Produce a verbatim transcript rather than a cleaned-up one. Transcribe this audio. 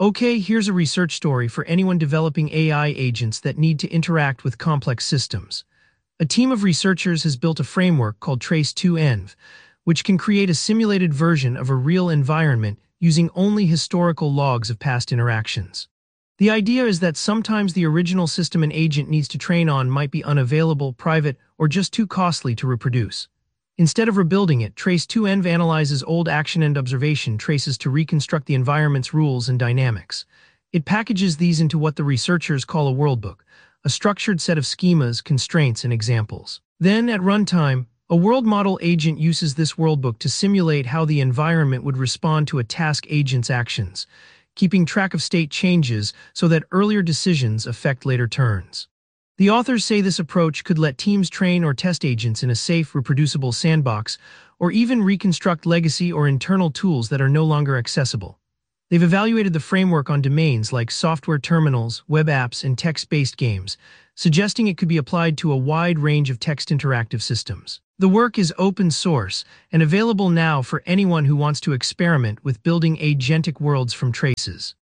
Okay, here's a research story for anyone developing A I agents that need to interact with complex systems. A team of researchers has built a framework called Trace two Env, which can create a simulated version of a real environment using only historical logs of past interactions. The idea is that sometimes the original system an agent needs to train on might be unavailable, private, or just too costly to reproduce. Instead of rebuilding it, Trace two Env analyzes old action and observation traces to reconstruct the environment's rules and dynamics. It packages these into what the researchers call a worldbook, a structured set of schemas, constraints, and examples. Then, at runtime, a world model agent uses this worldbook to simulate how the environment would respond to a task agent's actions, keeping track of state changes so that earlier decisions affect later turns. The authors say this approach could let teams train or test agents in a safe, reproducible sandbox, or even reconstruct legacy or internal tools that are no longer accessible. They've evaluated the framework on domains like software terminals, web apps, and text-based games, suggesting it could be applied to a wide range of text interactive systems. The work is open source and available now for anyone who wants to experiment with building agentic worlds from traces.